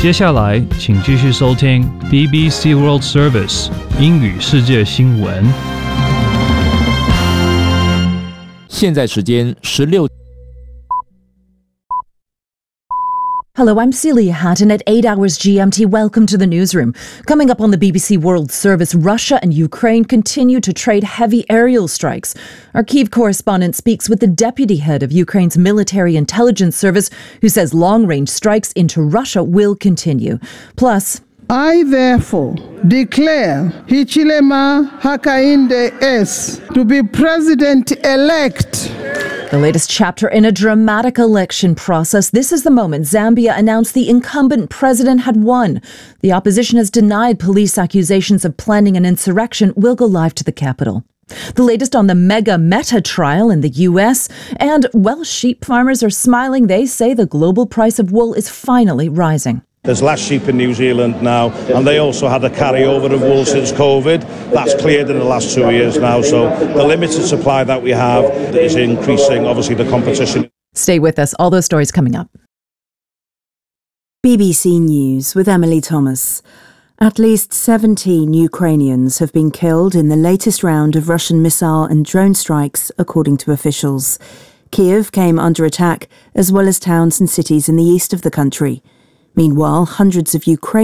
接下来，请继续收听 BBC World Service 英语世界新闻。 现在时间16。 Hello, I'm Celia Hatton at 8 hours GMT. Welcome to the newsroom. Coming up on the BBC World Service, Russia and Ukraine continue to trade heavy aerial strikes. Our Kyiv correspondent speaks with the deputy head of Ukraine's military intelligence service, who says long-range strikes into Russia will continue. Plus, I therefore declare Hichilema Hakainde S. to be president-elect. the latest chapter in a dramatic election process. This is the moment Zambia announced the incumbent president had won. The opposition has denied police accusations of planning an insurrection will go live to the capital. The latest on the mega Meta trial in the US, and Welsh sheep farmers are smiling. They say the global price of wool is finally rising. There's less sheep in New Zealand now, and they also had a carryover of wool since COVID. That's cleared in the last 2 years now, so the limited supply that we have is increasing, obviously, the competition. Stay with us. All those stories coming up. BBC News with Emily Thomas. At least 17 Ukrainians have been killed in the latest round of Russian missile and drone strikes, according to officials. Kyiv came under attack, as well as towns and cities in the east of the country. Meanwhile, hundreds of Ukrainians